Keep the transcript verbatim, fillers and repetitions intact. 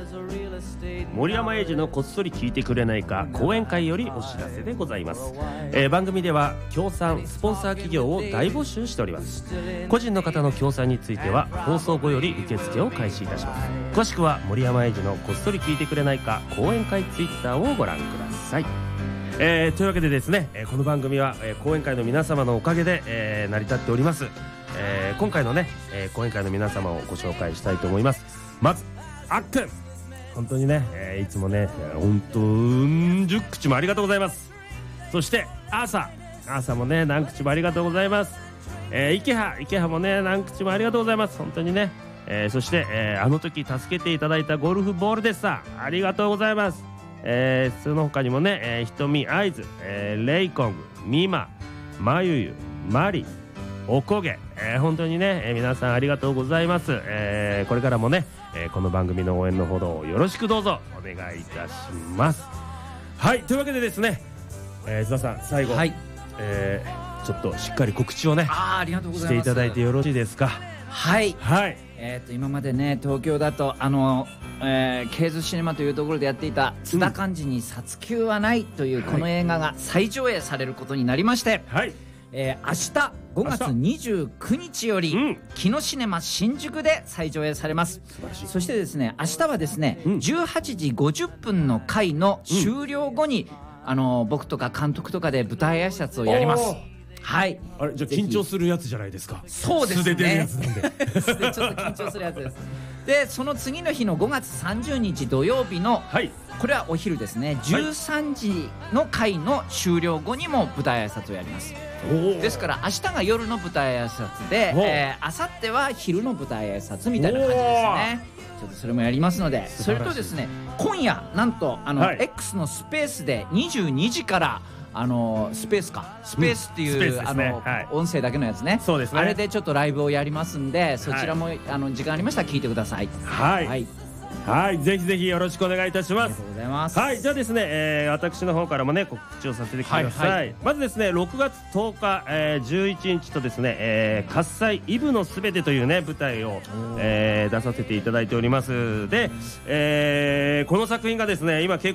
森山英二のこっそり聞いてくれないか講演会よりお知らせでございます、えー、番組では協賛スポンサー企業を大募集しております。個人の方の協賛については放送後より受付を開始いたします。詳しくは森山英二のこっそり聞いてくれないか講演会ツイッターをご覧ください。えー、というわけでですね、えー、この番組は、えー、講演会の皆様のおかげで、えー、成り立っております。えー、今回のね、えー、講演会の皆様をご紹介したいと思います。まずあっくん、本当にね、えー、いつもね本当うんじゅっ口もありがとうございます。そしてアーサーアーサーもね何口もありがとうございます。えー、池葉池葉もね何口もありがとうございます。本当にね、えー、そして、えー、あの時助けていただいたゴルフボールでさありがとうございます。えー、その他にもね、えー、ひとみあいず、えー、レイコングみままゆゆまりおこげ、えー、本当にね、えー、皆さんありがとうございます。えー、これからもね、えー、この番組の応援のほどよろしくどうぞお願いいたします。はい、というわけでですね、えー、津田さん最後、はい、えー、ちょっとしっかり告知をねあありがとうございますしていただいてよろしいですか。 はいはい、 えー、と今までね東京だとあの、えー、ケーズシネマというところでやっていた津田寛治に殺休はないというこの映画が再上映されることになりまして、はい、えー、明日ごがつにじゅうくにちより、うん、キノシネマ新宿で再上映されます。そしてですね明日はですね、うん、じゅうはちじごじゅっぷんの回の終了後に、うん、あの僕とか監督とかで舞台挨拶をやります。はい。 あれじゃあ緊張するやつじゃないですか。 そうですね。 素で出るやつなんで。 素でちょっと緊張するやつです。でその次の日のごがつさんじゅうにち土曜日の、はい、これはお昼ですねじゅうさんじの回の終了後にも舞台挨拶をやります。ですから明日が夜の舞台挨拶で、えー、明後日は昼の舞台挨拶みたいな感じですね。ちょっとそれもやりますので、それとですね今夜なんとあの、はい、X のスペースでにじゅうにじからあのスペースかスペースっていう、うん、あの、はい、音声だけのやつね。そうですね。あれでちょっとライブをやりますんで、そちらも、はい、あの時間ありましたら聞いてください。 はい、はいはい、ぜひぜひよろしくお願いいたします。 ありがとうございます。 はい、じゃあですね、えー、私の方からもね告知をさせてください。はいはい、まずですねろくがつとおか、えー、じゅういちにちとですね、えー、喝采イブのすべてというね舞台を、えー、出させていただいております。で、えー、この作品がですね今